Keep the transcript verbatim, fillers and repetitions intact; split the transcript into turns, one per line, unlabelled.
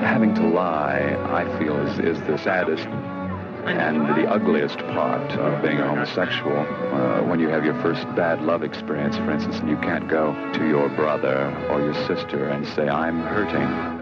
having to lie, I feel, is, is the saddest and the ugliest part of being a homosexual. Uh, when you have your first bad love experience, for instance, and you can't go to your brother or your sister and say, I'm hurting.